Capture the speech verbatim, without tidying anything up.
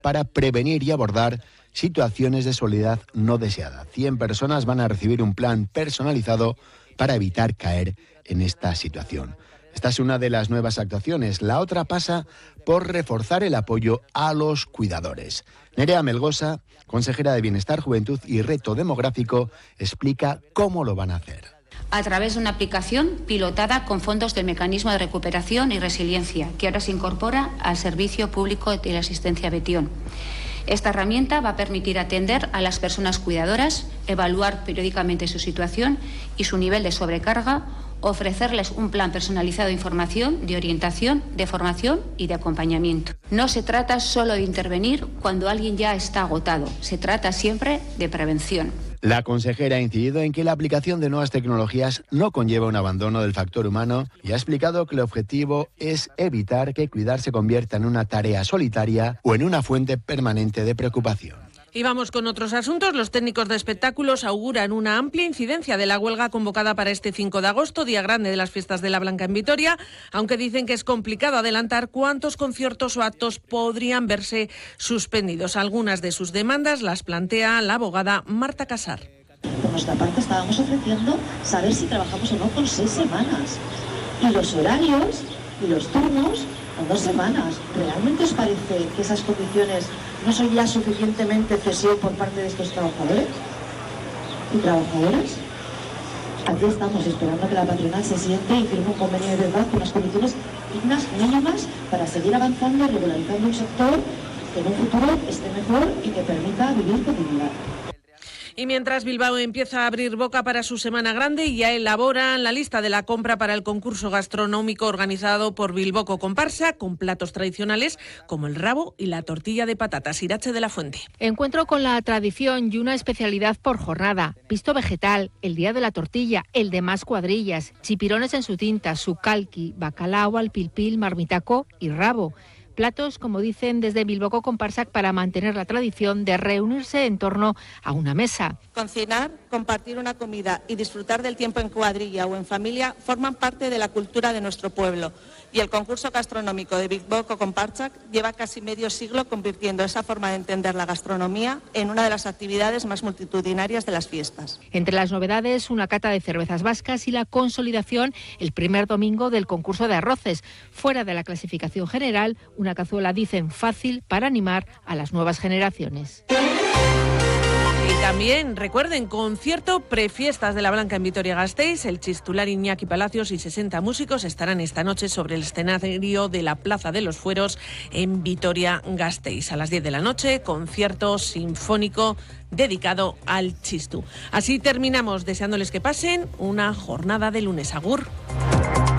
para prevenir y abordar situaciones de soledad no deseada. cien personas van a recibir un plan personalizado para evitar caer en esta situación. Esta es una de las nuevas actuaciones. La otra pasa por reforzar el apoyo a los cuidadores. Nerea Melgosa, consejera de Bienestar, Juventud y Reto Demográfico, explica cómo lo van a hacer. A través de una aplicación pilotada con fondos del Mecanismo de Recuperación y Resiliencia, que ahora se incorpora al Servicio Público de la Asistencia Betión. Esta herramienta va a permitir atender a las personas cuidadoras, evaluar periódicamente su situación y su nivel de sobrecarga, ofrecerles un plan personalizado de información, de orientación, de formación y de acompañamiento. No se trata solo de intervenir cuando alguien ya está agotado, se trata siempre de prevención. La consejera ha incidido en que la aplicación de nuevas tecnologías no conlleva un abandono del factor humano y ha explicado que el objetivo es evitar que cuidar se convierta en una tarea solitaria o en una fuente permanente de preocupación. Y vamos con otros asuntos. Los técnicos de espectáculos auguran una amplia incidencia de la huelga convocada para este cinco de agosto, día grande de las fiestas de la Blanca en Vitoria, aunque dicen que es complicado adelantar cuántos conciertos o actos podrían verse suspendidos. Algunas de sus demandas las plantea la abogada Marta Casar. Por nuestra parte estábamos ofreciendo saber si trabajamos o no con seis semanas. Y los horarios y los turnos con dos semanas. ¿Realmente os parece que esas condiciones no son ya suficientemente cesión por parte de estos trabajadores y trabajadoras? Aquí estamos esperando que la patronal se siente y firme un convenio de verdad con las condiciones dignas mínimas para seguir avanzando y regularizando un sector que en un futuro esté mejor y que permita vivir con dignidad. Y mientras Bilbao empieza a abrir boca para su Semana Grande, ya elaboran la lista de la compra para el concurso gastronómico organizado por Bilboko Comparsa, con platos tradicionales como el rabo y la tortilla de patatas. Irache de la Fuente. Encuentro con la tradición y una especialidad por jornada. Pisto vegetal, el día de la tortilla, el de más cuadrillas, chipirones en su tinta, su calqui, bacalao al pilpil, marmitaco y rabo. Platos, como dicen desde Bilboko Comparsa, para mantener la tradición de reunirse en torno a una mesa. Cocinar, compartir una comida y disfrutar del tiempo en cuadrilla o en familia forman parte de la cultura de nuestro pueblo. Y el concurso gastronómico de Bilboko Comparsa lleva casi medio siglo convirtiendo esa forma de entender la gastronomía en una de las actividades más multitudinarias de las fiestas. Entre las novedades, una cata de cervezas vascas y la consolidación el primer domingo del concurso de arroces. Fuera de la clasificación general, una cazuela, dicen, fácil para animar a las nuevas generaciones. Y también, recuerden, concierto prefiestas de la Blanca en Vitoria-Gasteiz. El chistular Iñaki Palacios y sesenta músicos estarán esta noche sobre el escenario de la Plaza de los Fueros en Vitoria-Gasteiz. A las diez de la noche, concierto sinfónico dedicado al chistú. Así terminamos, deseándoles que pasen una jornada de lunes. Agur.